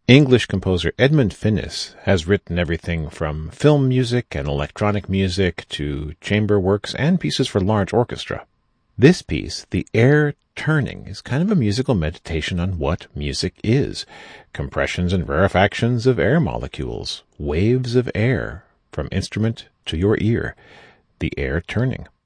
English composer Edmund Finnis has written everything from film music and electronic music to chamber works and pieces for large orchestra. This piece, The Air Turning, is kind of a musical meditation on what music is. Compressions and rarefactions of air molecules, waves of air from instrument to your ear. The Air Turning.